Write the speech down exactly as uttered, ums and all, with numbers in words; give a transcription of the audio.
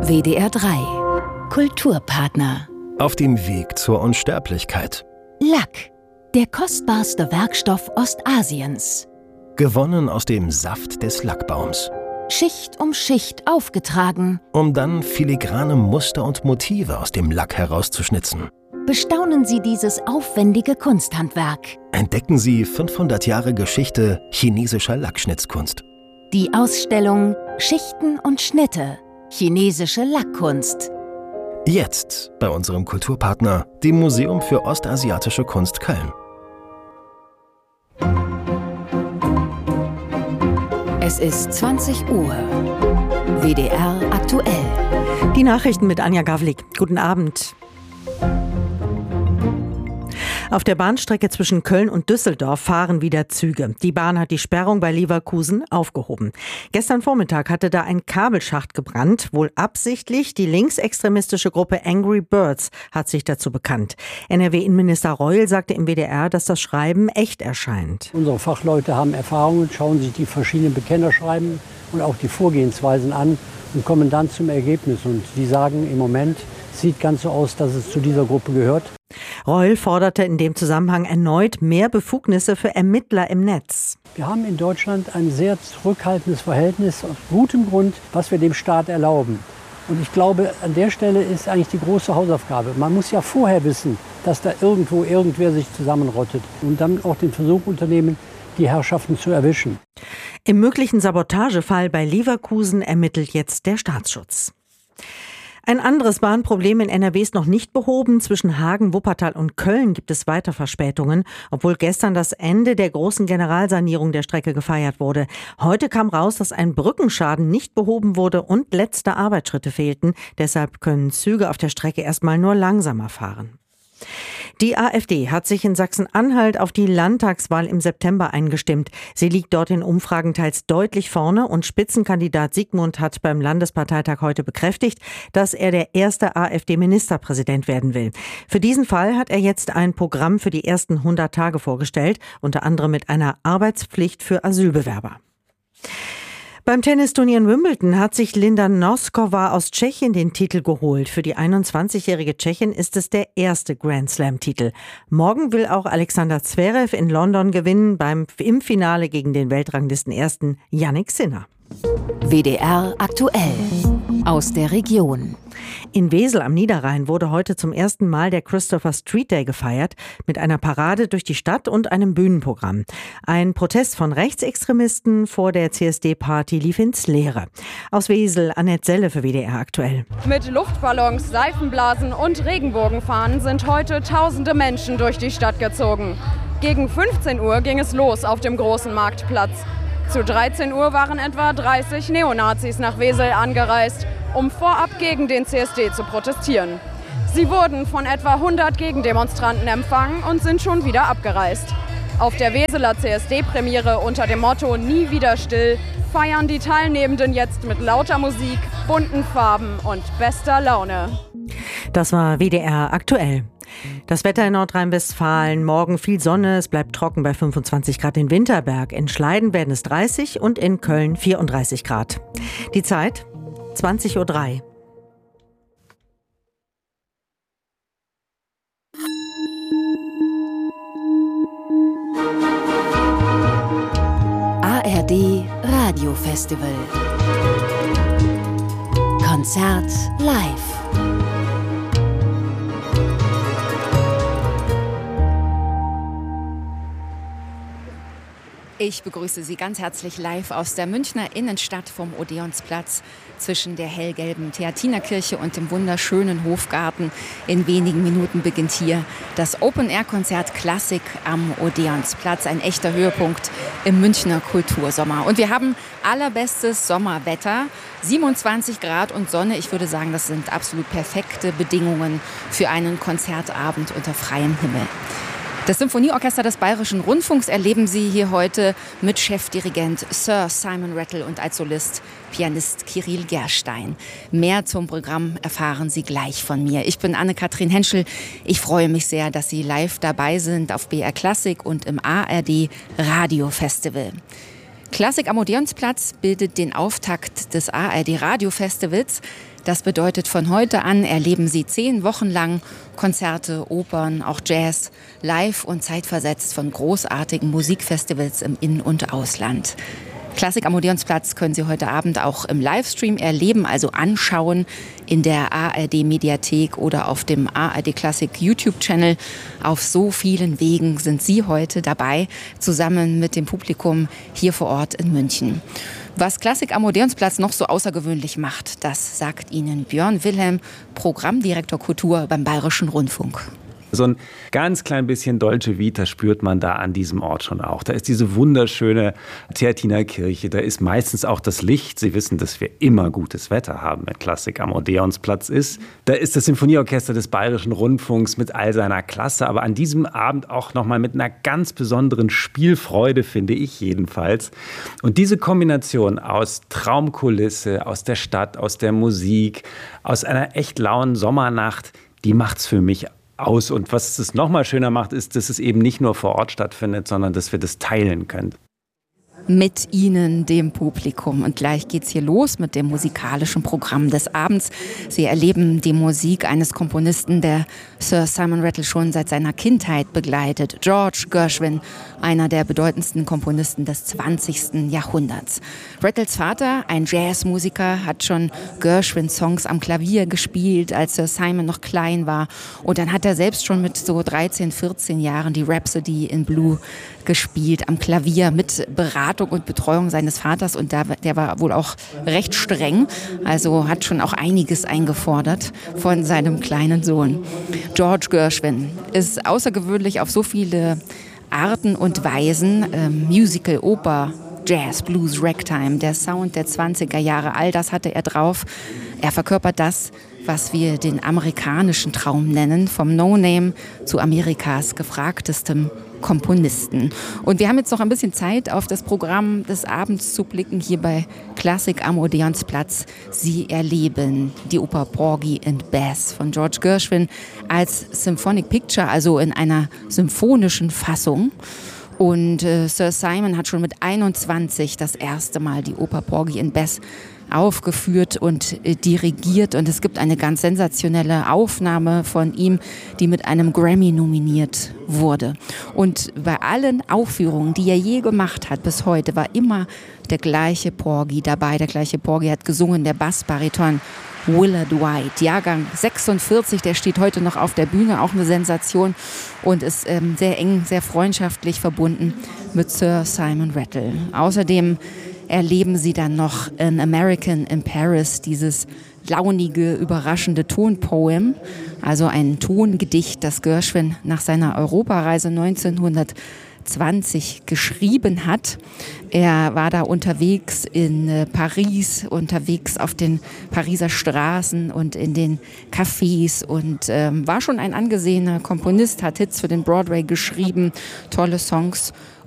W D R drei Kulturpartner. Auf dem Weg zur Unsterblichkeit. Lack, der kostbarste Werkstoff Ostasiens. Gewonnen aus dem Saft des Lackbaums. Schicht um Schicht aufgetragen, um dann filigrane Muster und Motive aus dem Lack herauszuschnitzen. Bestaunen Sie dieses aufwendige Kunsthandwerk. Entdecken Sie fünfhundert Jahre Geschichte chinesischer Lackschnitzkunst. Die Ausstellung Schichten und Schnitte. Chinesische Lackkunst. Jetzt bei unserem Kulturpartner, dem Museum für Ostasiatische Kunst Köln. Es ist zwanzig Uhr. W D R aktuell. Die Nachrichten mit Anja Gavlik. Guten Abend. Auf der Bahnstrecke zwischen Köln und Düsseldorf fahren wieder Züge. Die Bahn hat die Sperrung bei Leverkusen aufgehoben. Gestern Vormittag hatte da ein Kabelschacht gebrannt. Wohl absichtlich. Die linksextremistische Gruppe Angry Birds hat sich dazu bekannt. N R W-Innenminister Reul sagte im W D R, dass das Schreiben echt erscheint. Unsere Fachleute haben Erfahrungen, schauen sich die verschiedenen Bekennerschreiben und auch die Vorgehensweisen an und kommen dann zum Ergebnis. Und die sagen, im Moment sieht ganz so aus, dass es zu dieser Gruppe gehört. Reul forderte in dem Zusammenhang erneut mehr Befugnisse für Ermittler im Netz. Wir haben in Deutschland ein sehr zurückhaltendes Verhältnis, aus gutem Grund, was wir dem Staat erlauben. Und ich glaube, an der Stelle ist eigentlich die große Hausaufgabe. Man muss ja vorher wissen, dass da irgendwo irgendwer sich zusammenrottet und dann auch den Versuch unternehmen, die Herrschaften zu erwischen. Im möglichen Sabotagefall bei Leverkusen ermittelt jetzt der Staatsschutz. Ein anderes Bahnproblem in N R W ist noch nicht behoben. Zwischen Hagen, Wuppertal und Köln gibt es weiter Verspätungen, obwohl gestern das Ende der großen Generalsanierung der Strecke gefeiert wurde. Heute kam raus, dass ein Brückenschaden nicht behoben wurde und letzte Arbeitsschritte fehlten. Deshalb können Züge auf der Strecke erstmal nur langsamer fahren. Die AfD hat sich in Sachsen-Anhalt auf die Landtagswahl im September eingestimmt. Sie liegt dort in Umfragen teils deutlich vorne und Spitzenkandidat Sigmund hat beim Landesparteitag heute bekräftigt, dass er der erste AfD-Ministerpräsident werden will. Für diesen Fall hat er jetzt ein Programm für die ersten hundert Tage vorgestellt, unter anderem mit einer Arbeitspflicht für Asylbewerber. Beim Tennisturnier in Wimbledon hat sich Linda Noskova aus Tschechien den Titel geholt. Für die einundzwanzigjährige Tschechin ist es der erste Grand Slam-Titel. Morgen will auch Alexander Zverev in London gewinnen, beim im Finale gegen den Weltranglistenersten Jannik Sinner. W D R aktuell. Aus der Region. In Wesel am Niederrhein wurde heute zum ersten Mal der Christopher Street Day gefeiert, mit einer Parade durch die Stadt und einem Bühnenprogramm. Ein Protest von Rechtsextremisten vor der C S D-Party lief ins Leere. Aus Wesel, Annette Selle für W D R aktuell. Mit Luftballons, Seifenblasen und Regenbogenfahnen sind heute tausende Menschen durch die Stadt gezogen. Gegen fünfzehn Uhr ging es los auf dem großen Marktplatz. Zu dreizehn Uhr waren etwa dreißig Neonazis nach Wesel angereist, um vorab gegen den C S D zu protestieren. Sie wurden von etwa hundert Gegendemonstranten empfangen und sind schon wieder abgereist. Auf der Weseler C S D-Premiere unter dem Motto „Nie wieder still“ feiern die Teilnehmenden jetzt mit lauter Musik, bunten Farben und bester Laune. Das war W D R aktuell. Das Wetter in Nordrhein-Westfalen, morgen viel Sonne, es bleibt trocken bei fünfundzwanzig Grad in Winterberg. In Schleiden werden es dreißig und in Köln vierunddreißig Grad. Die Zeit zwanzig Uhr drei. A R D Radio Festival. Konzert live. Ich begrüße Sie ganz herzlich live aus der Münchner Innenstadt vom Odeonsplatz zwischen der hellgelben Theatinerkirche und dem wunderschönen Hofgarten. In wenigen Minuten beginnt hier das Open-Air-Konzert Klassik am Odeonsplatz. Ein echter Höhepunkt im Münchner Kultursommer. Und wir haben allerbestes Sommerwetter. siebenundzwanzig Grad und Sonne. Ich würde sagen, das sind absolut perfekte Bedingungen für einen Konzertabend unter freiem Himmel. Das Symphonieorchester des Bayerischen Rundfunks erleben Sie hier heute mit Chefdirigent Sir Simon Rattle und als Solist Pianist Kirill Gerstein. Mehr zum Programm erfahren Sie gleich von mir. Ich bin Anne-Kathrin Henschel. Ich freue mich sehr, dass Sie live dabei sind auf B R Klassik und im A R D Radio Festival. Klassik am Odeonsplatz bildet den Auftakt des A R D-Radio-Festivals. Das bedeutet, von heute an erleben Sie zehn Wochen lang Konzerte, Opern, auch Jazz, live und zeitversetzt von großartigen Musikfestivals im In- und Ausland. Klassik am Odeonsplatz können Sie heute Abend auch im Livestream erleben, also anschauen in der A R D-Mediathek oder auf dem A R D Klassik YouTube-Channel. Auf so vielen Wegen sind Sie heute dabei, zusammen mit dem Publikum hier vor Ort in München. Was Klassik am Odeonsplatz noch so außergewöhnlich macht, das sagt Ihnen Björn Wilhelm, Programmdirektor Kultur beim Bayerischen Rundfunk. So ein ganz klein bisschen Dolce Vita spürt man da an diesem Ort schon auch. Da ist diese wunderschöne Theatinerkirche, da ist meistens auch das Licht. Sie wissen, dass wir immer gutes Wetter haben, wenn Klassik am Odeonsplatz ist. Da ist das Sinfonieorchester des Bayerischen Rundfunks mit all seiner Klasse, aber an diesem Abend auch nochmal mit einer ganz besonderen Spielfreude, finde ich jedenfalls. Und diese Kombination aus Traumkulisse, aus der Stadt, aus der Musik, aus einer echt lauen Sommernacht, die macht's für mich aus. Und was es noch mal schöner macht, ist, dass es eben nicht nur vor Ort stattfindet, sondern dass wir das teilen können. Mit Ihnen, dem Publikum. Und gleich geht's hier los mit dem musikalischen Programm des Abends. Sie erleben die Musik eines Komponisten, der Sir Simon Rattle schon seit seiner Kindheit begleitet. George Gershwin, einer der bedeutendsten Komponisten des zwanzigsten Jahrhunderts. Rattles Vater, ein Jazzmusiker, hat schon Gershwin-Songs am Klavier gespielt, als Sir Simon noch klein war. Und dann hat er selbst schon mit so dreizehn, vierzehn Jahren die Rhapsody in Blue gespielt am Klavier mit Beratung und Betreuung seines Vaters, und der, der war wohl auch recht streng, also hat schon auch einiges eingefordert von seinem kleinen Sohn. George Gershwin ist außergewöhnlich auf so viele Arten und Weisen, äh, Musical, Oper, Jazz, Blues, Ragtime, der Sound der zwanziger Jahre, all das hatte er drauf. Er verkörpert das, was wir den amerikanischen Traum nennen, vom No-Name zu Amerikas gefragtestem Komponisten. Und wir haben jetzt noch ein bisschen Zeit, auf das Programm des Abends zu blicken, hier bei Klassik am Odeonsplatz. Sie erleben die Oper Porgy and Bess von George Gershwin als Symphonic Picture, also in einer symphonischen Fassung. Und äh, Sir Simon hat schon mit einundzwanzig das erste Mal die Oper Porgy and Bess aufgeführt und äh, dirigiert. Und es gibt eine ganz sensationelle Aufnahme von ihm, die mit einem Grammy nominiert wurde. Und bei allen Aufführungen, die er je gemacht hat bis heute, war immer der gleiche Porgy dabei. Der gleiche Porgy hat gesungen, der Bassbariton Willard White, Jahrgang sechsundvierzig, der steht heute noch auf der Bühne, auch eine Sensation, und ist ähm, sehr eng, sehr freundschaftlich verbunden mit Sir Simon Rattle. Außerdem erleben Sie dann noch An American in Paris, dieses launige, überraschende Tonpoem, also ein Tongedicht, das Gershwin nach seiner Europareise neunzehnhundertzwanzig geschrieben hat. Er war da unterwegs in äh, Paris, unterwegs auf den Pariser Straßen und in den Cafés und ähm, war schon ein angesehener Komponist, hat Hits für den Broadway geschrieben, tolle Songs.